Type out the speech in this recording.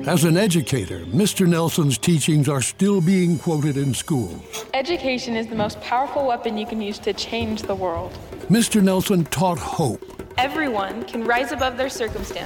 As an educator, Mr. Nelson's teachings are still being quoted in schools. Education is the most powerful weapon you can use to change the world. Mr. Nelson taught hope. Everyone can rise above their circumstances